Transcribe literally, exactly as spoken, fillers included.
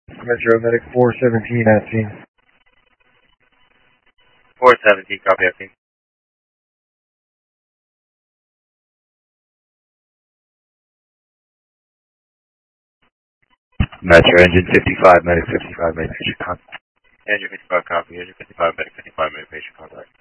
Metro Medic four seventeen at scene. four seventeen, copy at scene. Metro Engine fifty-five, Medic fifty-five, Medic patient contact. Engine fifty-five, copy. Engine fifty-five, Medic fifty-five, Medic patient contact.